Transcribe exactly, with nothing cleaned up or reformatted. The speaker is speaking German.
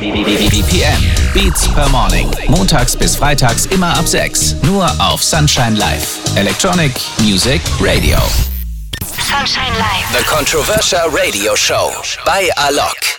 B P M, Beats per Morning. Montags bis freitags immer ab sechs. Nur auf Sunshine Live. Electronic Music Radio. Sunshine Live. The Controversial Radio Show bei Alok.